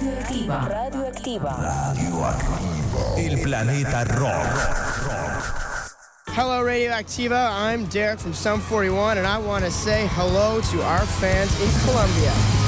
Radioactiva. Radioactiva. El planeta rock. Hello, Radioactiva. I'm Derek from Sum 41, and I want to say hello to our fans in Colombia.